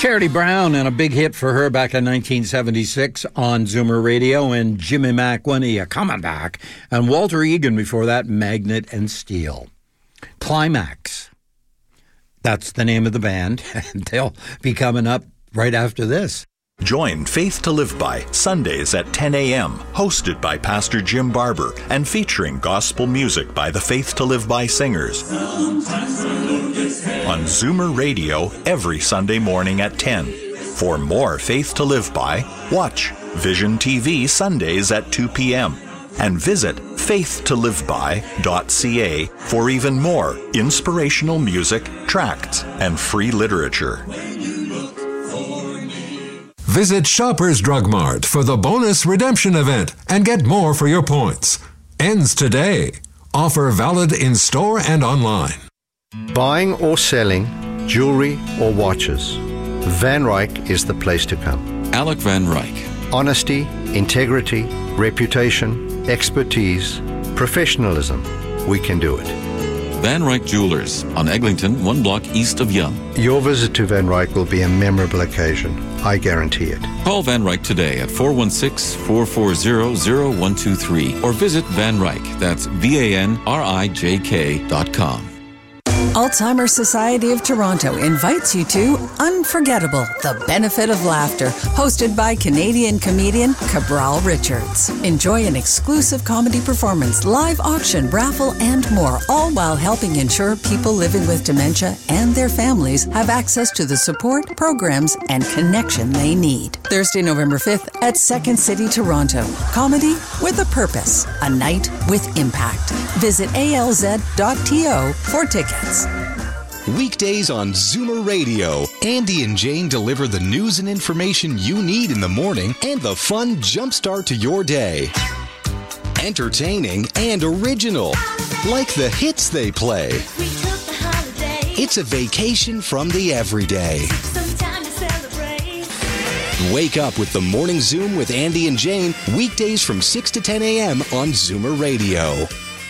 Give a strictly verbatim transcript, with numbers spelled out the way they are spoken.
Charity Brown, and a big hit for her back in nineteen seventy-six on Zoomer Radio, and Jimmy Mac, when he coming back, and Walter Egan before that, Magnet and Steel. Climax. That's the name of the band, and they'll be coming up right after this. Join Faith to Live By Sundays at ten a.m., hosted by Pastor Jim Barber and featuring gospel music by the Faith to Live By singers. On Zoomer Radio every Sunday morning at ten. For more Faith to Live By, watch Vision T V Sundays at two p.m. and visit faith to live by dot c a for even more inspirational music, tracts, and free literature. Visit Shoppers Drug Mart for the bonus redemption event and get more for your points. Ends today. Offer valid in store and online. Buying or selling jewelry or watches, Van Ryck is the place to come. Alec Van Ryck. Honesty, integrity, reputation, expertise, professionalism. We can do it. Van Ryck Jewelers on Eglinton, one block east of Yonge. Your visit to Van Ryck will be a memorable occasion. I guarantee it. Call Van Ryck today at four one six, four four zero, zero one two three or visit Van Ryck. That's V A N R I J K dot com. Alzheimer's Society of Toronto invites you to Unforgettable, The Benefit of Laughter, hosted by Canadian comedian Cabral Richards. Enjoy an exclusive comedy performance, live auction, raffle, and more, all while helping ensure people living with dementia and their families have access to the support, programs, and connection they need. Thursday, November fifth at Second City, Toronto. Comedy with a purpose. A night with impact. Visit A L Z dot T O for tickets. Weekdays on Zoomer Radio, Andy and Jane deliver the news and information you need in the morning and the fun jumpstart to your day. Entertaining and original, like the hits they play. It's a vacation from the everyday. Wake up with the Morning Zoom with Andy and Jane, weekdays from six to ten a.m. on Zoomer Radio.